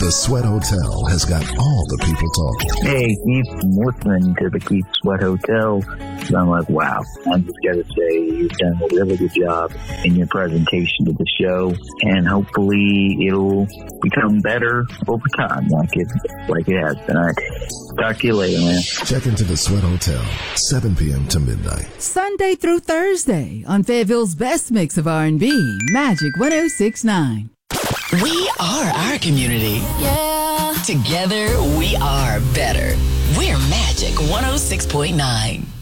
The Sweat Hotel has got all the people talking. Hey, Keith, I'm listening to the Keith Sweat Hotel. So I'm like, wow, I just got to say, you've done a really good job in your presentation to the show, and hopefully it'll become better over time, like it has been. All right. Talk to you later, man. Check into the Sweat Hotel, 7 p.m. to midnight. Sunday through Thursday on Fayetteville's best mix of R&B, Magic 106.9. We are our community. Yeah. Together, we are better. We're Magic 106.9.